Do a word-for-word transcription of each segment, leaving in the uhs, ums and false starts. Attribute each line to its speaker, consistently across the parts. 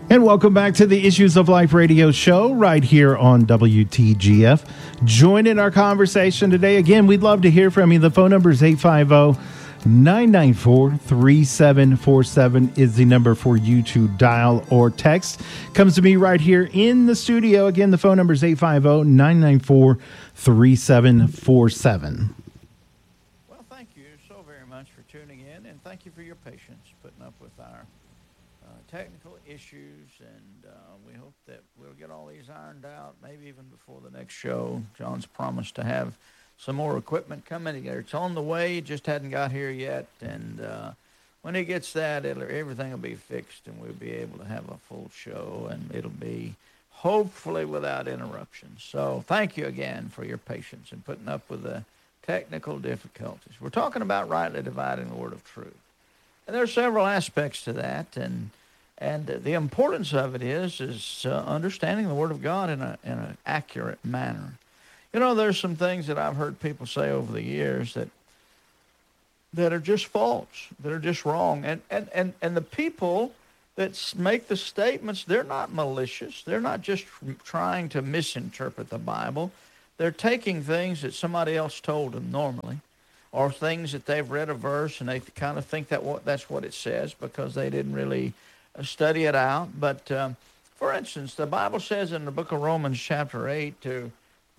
Speaker 1: And welcome back to the Issues of Life radio show right here on W T G F. Join in our conversation today. Again, we'd love to hear from you. The phone number is eight five zero, nine nine four, three seven four seven is the number for you to dial or text. Comes to me right here in the studio. Again, the phone number is eight five zero, nine nine four, three seven four seven.
Speaker 2: Well, thank you so very much for tuning in, and thank you for your patience putting up with our uh, technical issues, and uh, we hope that we'll get all these ironed out, maybe even before the next show. John's promised to have some more equipment coming together. It's on the way, it just hadn't got here yet, and uh, when he gets that, it'll, everything will be fixed, and we'll be able to have a full show, and it'll be hopefully without interruptions. So thank you again for your patience and putting up with the technical difficulties. We're talking about rightly dividing the word of truth. And there are several aspects to that, and and the importance of it is is uh, understanding the Word of God in a in an accurate manner. You know, there's some things that I've heard people say over the years that that are just false, that are just wrong, and and and, and the people that make the statements, they're not malicious. They're not just trying to misinterpret the Bible. They're taking things that somebody else told them normally, or things that they've read a verse and they kind of think that what that's what it says because they didn't really study it out. But um, for instance, the Bible says in the book of Romans chapter eight to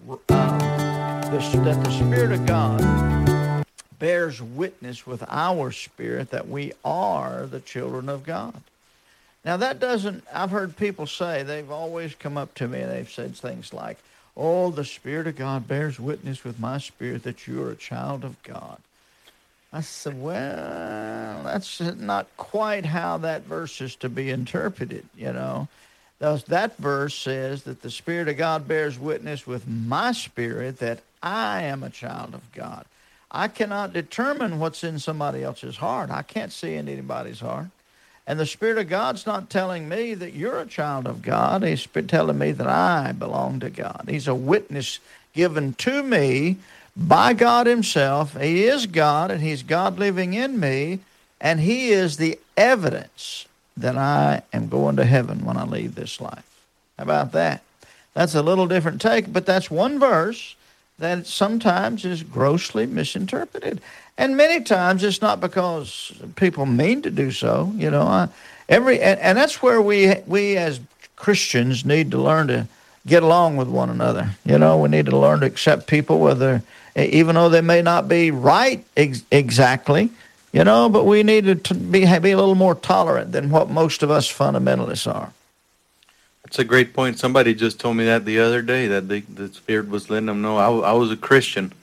Speaker 2: uh, this, that the Spirit of God bears witness with our spirit that we are the children of God. Now that doesn't, I've heard people say, they've always come up to me and they've said things like, oh, the Spirit of God bears witness with my spirit that you are a child of God. I said, well, that's not quite how that verse is to be interpreted, you know. That verse says that the Spirit of God bears witness with my spirit that I am a child of God. I cannot determine what's in somebody else's heart. I can't see in anybody's heart. And the Spirit of God's not telling me that you're a child of God. He's telling me that I belong to God. He's a witness given to me by God himself. He is God, and he's God living in me, and he is the evidence that I am going to heaven when I leave this life. How about that? That's a little different take, but that's one verse that sometimes is grossly misinterpreted. And many times it's not because people mean to do so. You know, I, every and, and that's where we we as Christians need to learn to get along with one another. You know, we need to learn to accept people, whether even though they may not be right ex- exactly. You know, but we need to be be a little more tolerant than what most of us fundamentalists are.
Speaker 3: That's a great point. Somebody just told me that the other day, that the, the Spirit was letting them know I, I was a Christian.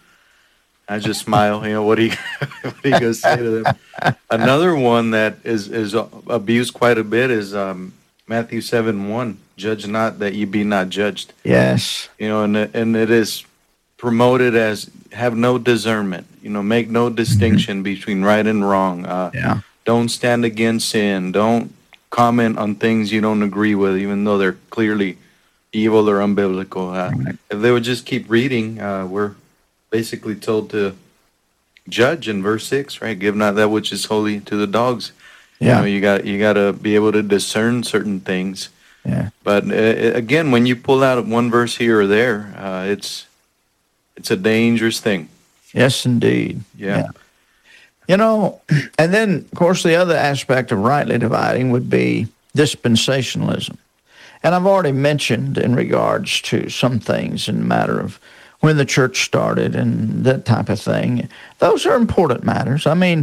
Speaker 3: I just smile. You know, what he what he going to say to them? Another one that is, is abused quite a bit is um, Matthew seven one. Judge not that ye be not judged.
Speaker 2: Yes.
Speaker 3: You know, and and it is promoted as have no discernment. You know, make no distinction mm-hmm. between right and wrong. Uh,
Speaker 2: yeah.
Speaker 3: Don't stand against sin. Don't comment on things you don't agree with, even though they're clearly evil or unbiblical. Uh, right. If they would just keep reading, uh, we're basically told to judge in verse six, right? Give not that which is holy to the dogs. Yeah. You know, you got you got to be able to discern certain things.
Speaker 2: Yeah.
Speaker 3: But uh, again, when you pull out one verse here or there, uh, it's it's a dangerous thing.
Speaker 2: Yes, indeed.
Speaker 3: Yeah. yeah.
Speaker 2: You know, and then, of course, the other aspect of rightly dividing would be dispensationalism. And I've already mentioned in regards to some things in the matter of when the church started and that type of thing. Those are important matters. I mean,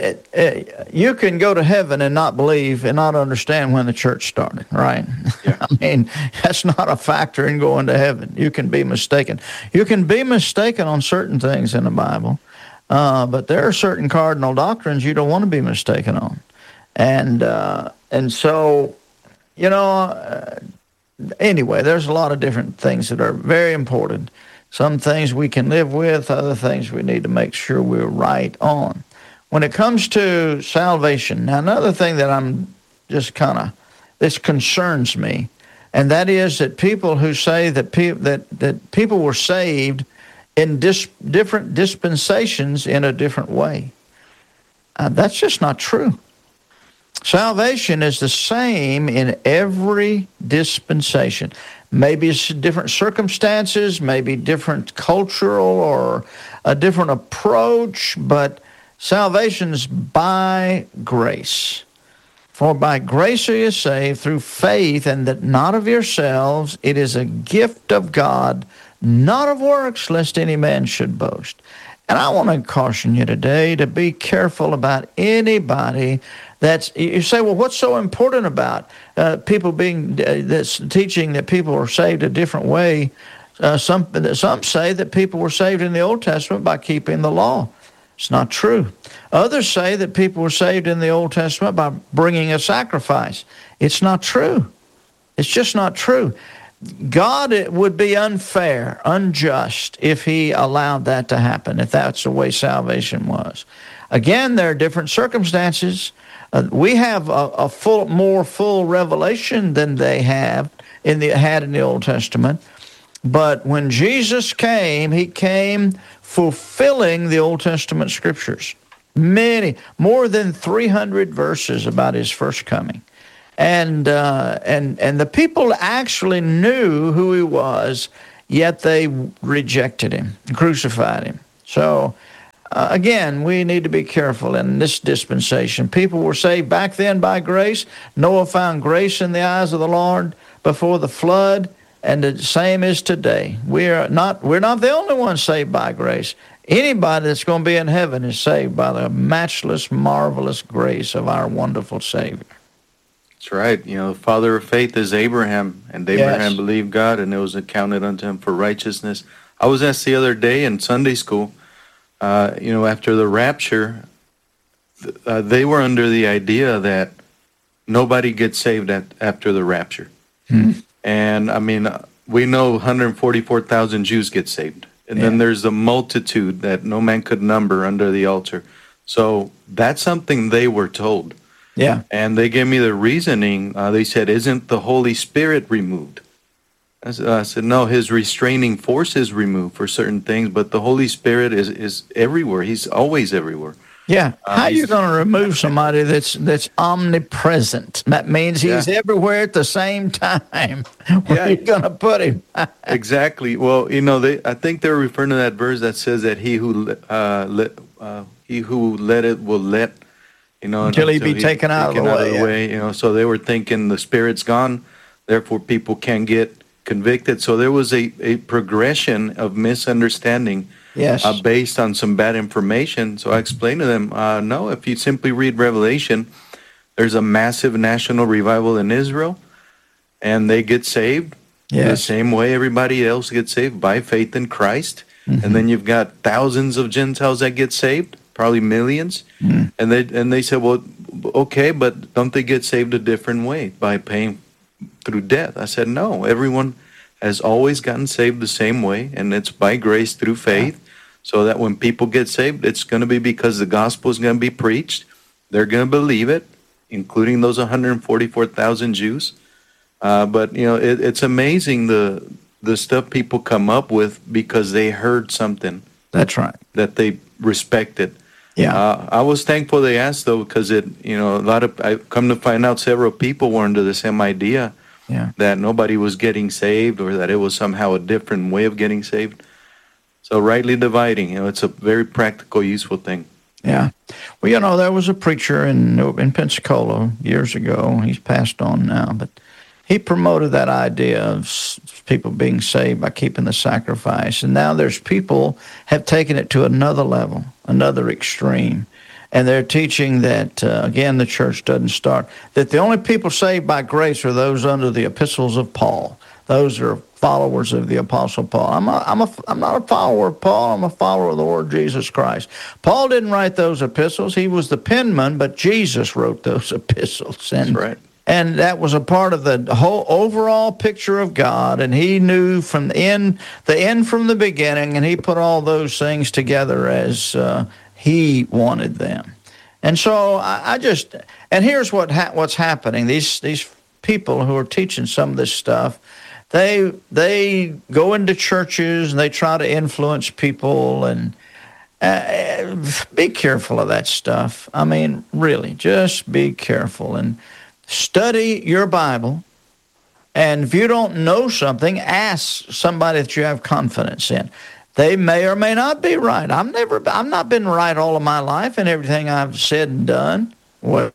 Speaker 2: you can go to heaven and not believe and not understand when the church started, right?
Speaker 3: Yeah.
Speaker 2: I mean, that's not a factor in going to heaven. You can be mistaken. You can be mistaken on certain things in the Bible, uh, but there are certain cardinal doctrines you don't want to be mistaken on. And, uh, and so, you know, uh, anyway, there's a lot of different things that are very important. Some things we can live with, other things we need to make sure we're right on. When it comes to salvation, now another thing that I'm just kind of, this concerns me, and that is that people who say that, pe- that, that people were saved in dis- different dispensations in a different way. Uh, that's just not true. Salvation is the same in every dispensation. Maybe it's different circumstances, maybe different cultural or a different approach, but salvation's by grace. For by grace are you saved through faith, and that not of yourselves. It is a gift of God, not of works, lest any man should boast. And I want to caution you today to be careful about anybody that's, you say, well, what's so important about uh, people being, uh, that's teaching that people are saved a different way? Uh, some, some say that people were saved in the Old Testament by keeping the law. It's not true. Others say that people were saved in the Old Testament by bringing a sacrifice. It's not true. It's just not true. God, it would be unfair, unjust, if he allowed that to happen, if that's the way salvation was. Again, there are different circumstances. Uh, we have a, a full, more full revelation than they have in the had in the Old Testament. But when Jesus came, he came fulfilling the Old Testament scriptures. Many, more than three hundred verses about his first coming. And uh, and and the people actually knew who he was, yet they rejected him, crucified him. So, uh, again, we need to be careful in this dispensation. People were saved back then by grace. Noah found grace in the eyes of the Lord before the flood, and the same is today. We are not, we're not the only ones saved by grace. Anybody that's going to be in heaven is saved by the matchless, marvelous grace of our wonderful Savior.
Speaker 3: That's right. You know, the father of faith is Abraham, and Abraham
Speaker 2: Yes.
Speaker 3: believed God, and it was accounted unto him for righteousness. I was asked the other day in Sunday school, uh, you know, after the rapture, th- uh, they were under the idea that nobody gets saved at, after the rapture.
Speaker 2: Hmm.
Speaker 3: And, I mean, uh, we know one hundred forty-four thousand Jews get saved. And
Speaker 2: Yeah.
Speaker 3: then there's the multitude that no man could number under the altar. So that's something they were told.
Speaker 2: Yeah.
Speaker 3: And they gave me the reasoning. Uh, they said, isn't the Holy Spirit removed? I said, I said, no, his restraining force is removed for certain things, but the Holy Spirit is, is everywhere. He's always everywhere.
Speaker 2: Yeah.
Speaker 3: Uh,
Speaker 2: How are you
Speaker 3: he's-
Speaker 2: going to remove somebody that's that's omnipresent? That means he's
Speaker 3: Yeah.
Speaker 2: everywhere at the same time. Where
Speaker 3: Yeah.
Speaker 2: are you going to put him?
Speaker 3: Exactly. Well, you know, they. I think they're referring to that verse that says that he who le- uh, let uh, he who let it will let, you know,
Speaker 2: Until he be taken out of the way, yeah.
Speaker 3: You know, so they were thinking the Spirit's gone, therefore people can get convicted. So there was a, a progression of misunderstanding.
Speaker 2: Yes.
Speaker 3: Uh, based on some bad information. So I explained to them, uh, no, if you simply read Revelation, there's a massive national revival in Israel, and they get saved the
Speaker 2: Yes.
Speaker 3: same way everybody else gets saved, by faith in Christ. And then you've got thousands of Gentiles that get saved, probably millions.
Speaker 2: Mm.
Speaker 3: And they and they said, well, okay, but don't they get saved a different way, by paying through death? I said, no, everyone has always gotten saved the same way, and it's by grace through faith. So that when people get saved, it's going to be because the gospel is going to be preached. They're going to believe it, including those one hundred forty-four thousand Jews. Uh, but, you know, it, it's amazing the the stuff people come up with because they heard something
Speaker 2: That's right.
Speaker 3: that they respected.
Speaker 2: Yeah.
Speaker 3: Uh, I was thankful they asked, though, because it, you know, a lot of, I come to find out several people were under the same idea
Speaker 2: Yeah.
Speaker 3: that nobody was getting saved, or that it was somehow a different way of getting saved. So rightly dividing, you know, it's a very practical, useful thing.
Speaker 2: Yeah. Well, you know, there was a preacher in in Pensacola years ago. He's passed on now, but he promoted that idea of s- people being saved by keeping the sacrifice. And now there's people have taken it to another level, another extreme. And they're teaching that, uh, again, the church doesn't start, that the only people saved by grace are those under the epistles of Paul. Those are followers of the Apostle Paul. I'm, a, I'm, a, I'm not a follower of Paul. I'm a follower of the Lord Jesus Christ. Paul didn't write those epistles. He was the penman, but Jesus wrote those epistles. And,
Speaker 3: That's right.
Speaker 2: And that was a part of the whole overall picture of God. And he knew from the end, the end from the beginning, and he put all those things together as uh, he wanted them. And so I, I just, and here's what ha- what's happening. These these people who are teaching some of this stuff, They they go into churches and they try to influence people, and Uh, be careful of that stuff. I mean, really, just be careful and study your Bible. And if you don't know something, ask somebody that you have confidence in. They may or may not be right. I've never, I've not been right all of my life in everything I've said and done. Well,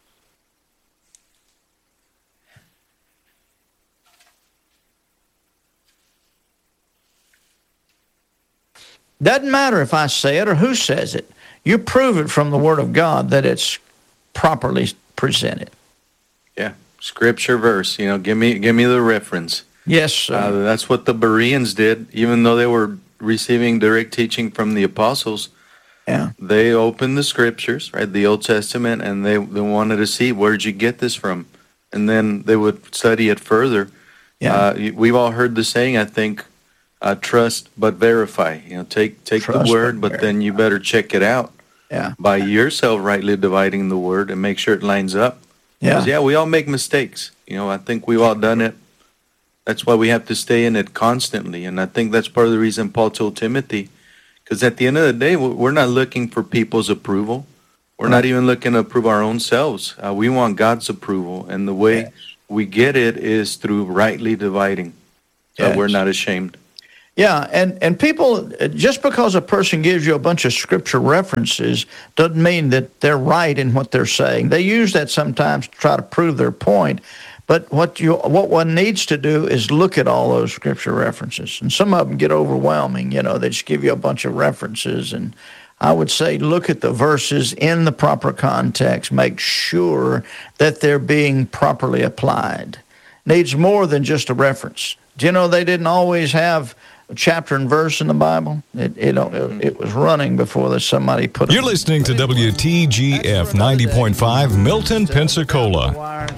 Speaker 2: doesn't matter if I say it or who says it. You prove it from the Word of God that it's properly presented.
Speaker 3: Yeah, scripture verse. You know, give me give me the reference.
Speaker 2: Yes, sir.
Speaker 3: Uh, that's what the Bereans did. Even though they were receiving direct teaching from the apostles,
Speaker 2: yeah,
Speaker 3: they opened the scriptures, right, the Old Testament, and they, they wanted to see, where'd you get this from? And then they would study it further.
Speaker 2: Yeah,
Speaker 3: uh, we've all heard the saying, I think, uh, trust but verify. You know, take take
Speaker 2: Trust
Speaker 3: the word,
Speaker 2: but
Speaker 3: but then you better check it out
Speaker 2: yeah,
Speaker 3: by yourself, rightly dividing the word, and make sure it lines up.
Speaker 2: yeah,
Speaker 3: 'Cause, yeah, we all make mistakes. You know, I think we've all done it. That's why we have to stay in it constantly. And I think that's part of the reason Paul told Timothy, because at the end of the day, we're not looking for people's approval. We're not even looking to approve our own selves. Uh, we want God's approval. And the way
Speaker 2: Yes.
Speaker 3: we get it is through rightly dividing. So
Speaker 2: Yes.
Speaker 3: we're not ashamed.
Speaker 2: Yeah, and, and people, just because a person gives you a bunch of scripture references doesn't mean that they're right in what they're saying. They use that sometimes to try to prove their point. But what you what one needs to do is look at all those scripture references. And some of them get overwhelming. You know, they just give you a bunch of references. And I would say look at the verses in the proper context. Make sure that they're being properly applied. Needs more than just a reference. Do you know they didn't always have a chapter and verse in the Bible? It it, it, it was running before that somebody put it.
Speaker 4: You're listening to W T G F ninety point five, Milton, Pensacola.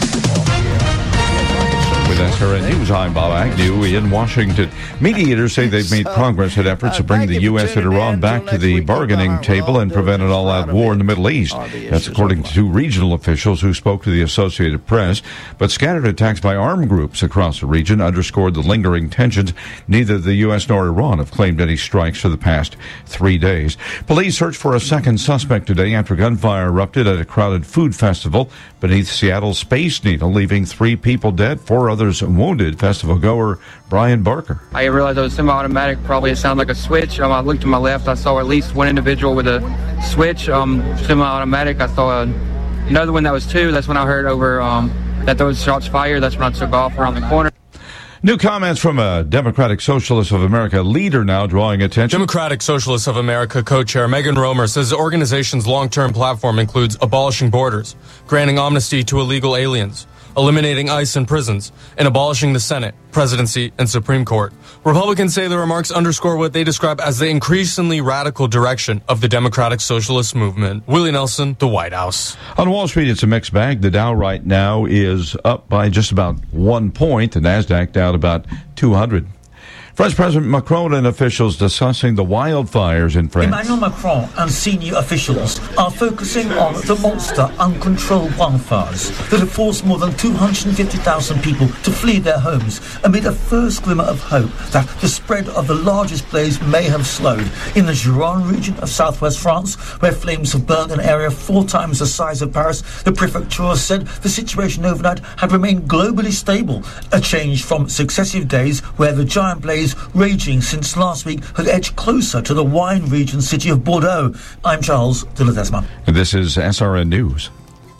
Speaker 5: With S R N News, I'm Bob Agnew in Washington. Mediators say they've made progress in efforts to bring the U S and Iran back to the bargaining table and prevent an all-out war in the Middle East. That's according to two regional officials who spoke to the Associated Press. But scattered attacks by armed groups across the region underscored the lingering tensions. Neither the U S nor Iran have claimed any strikes for the past three days. Police searched for a second suspect today after gunfire erupted at a crowded food festival beneath Seattle's Space Needle, leaving three people dead, four others wounded. Festival goer Brian Barker.
Speaker 6: I realized it was semi-automatic. Probably it sounded like a switch. Um, I looked to my left. I saw at least one individual with a switch, um, semi-automatic. I saw another one that was two. That's when I heard over um, that those shots fired. That's when I took off around the corner.
Speaker 5: New comments from a Democratic Socialist of America leader now drawing attention.
Speaker 4: Democratic Socialists of America co-chair Megan Romer says the organization's long-term platform includes abolishing borders, granting amnesty to illegal aliens, eliminating ICE in prisons, and abolishing the Senate, presidency, and Supreme Court. Republicans say the remarks underscore what they describe as the increasingly radical direction of the Democratic Socialist movement. Willie Nelson, the White House.
Speaker 5: On Wall Street, it's a mixed bag. The Dow right now is up by just about one point. The NASDAQ down about two hundred. French President Macron and officials discussing the wildfires in France.
Speaker 7: Emmanuel Macron and senior officials are focusing on the monster uncontrolled wildfires that have forced more than two hundred fifty thousand people to flee their homes amid a first glimmer of hope that the spread of the largest blaze may have slowed. In the Gironde region of southwest France, where flames have burned an area four times the size of Paris, the prefecture said the situation overnight had remained globally stable, a change from successive days where the giant blaze raging since last week had edged closer to the wine region city of Bordeaux. I'm Charles de Ledesma.
Speaker 5: And this is S R N News.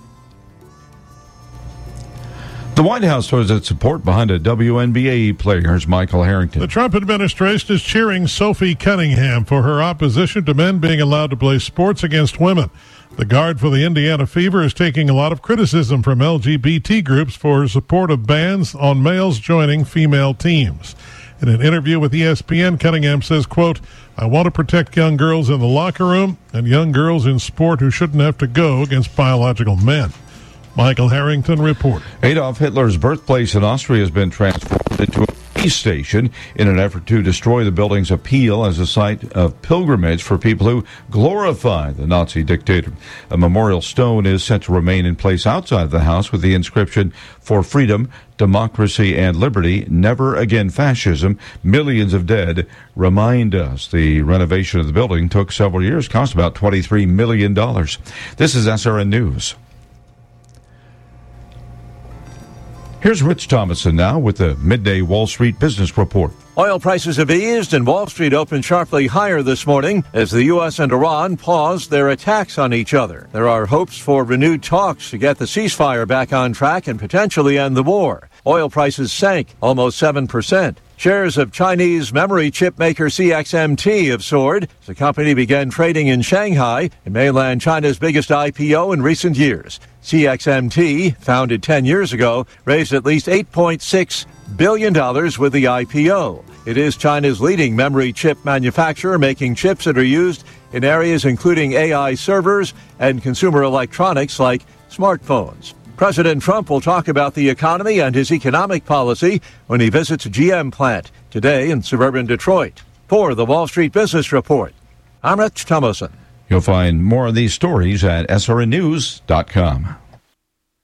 Speaker 5: The White House throws its support behind a W N B A player. Here's Michael Harrington.
Speaker 8: The Trump administration is cheering Sophie Cunningham for her opposition to men being allowed to play sports against women. The guard for the Indiana Fever is taking a lot of criticism from L G B T groups for her support of bans on males joining female teams. In an interview with E S P N, Cunningham says, quote, I want to protect young girls in the locker room and young girls in sport who shouldn't have to go against biological men. Michael Harrington reported.
Speaker 5: Adolf Hitler's birthplace in Austria has been transformed into a space station in an effort to destroy the building's appeal as a site of pilgrimage for people who glorify the Nazi dictator. A memorial stone is set to remain in place outside of the house with the inscription, "For freedom, democracy, and liberty, never again fascism, millions of dead remind us." The renovation of the building took several years, cost about twenty-three million dollars. This is S R N News. Here's Rich Thomason now with the Midday Wall Street Business Report.
Speaker 9: Oil prices have eased and Wall Street opened sharply higher this morning as the U S and Iran paused their attacks on each other. There are hopes for renewed talks to get the ceasefire back on track and potentially end the war. Oil prices sank almost seven percent. Shares of Chinese memory chip maker C X M T have soared as the company began trading in Shanghai, in mainland China's biggest I P O in recent years. C X M T, founded ten years ago, raised at least eight point six billion dollars with the I P O. It is China's leading memory chip manufacturer, making chips that are used in areas including A I servers and consumer electronics like smartphones. President Trump will talk about the economy and his economic policy when he visits a G M plant today in suburban Detroit. For the Wall Street Business Report, I'm Rich Thomason.
Speaker 5: You'll find more of these stories at S R N news dot com.